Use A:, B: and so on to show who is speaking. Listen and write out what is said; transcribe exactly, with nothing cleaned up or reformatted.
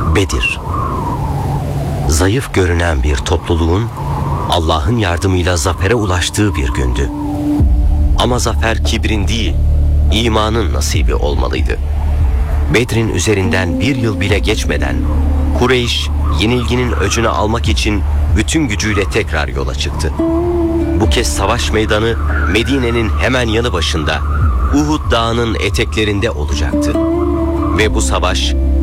A: Bedir. Zayıf görünen bir topluluğun Allah'ın yardımıyla zafere ulaştığı bir gündü. Ama zafer kibrin değil, imanın nasibi olmalıydı. Bedir'in üzerinden bir yıl bile geçmeden Kureyş yenilginin öcünü almak için bütün gücüyle tekrar yola çıktı. Bu kez savaş meydanı Medine'nin hemen yanı başında Uhud Dağı'nın eteklerinde olacaktı. Ve bu savaş